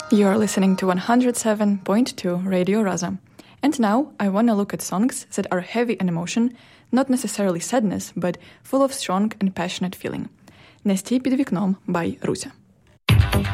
You're listening to 107.2 Radio Raza. And now I want to look at songs that are heavy in emotion, not necessarily sadness, but full of strong and passionate feeling. «Не стій під вікном» by Руся.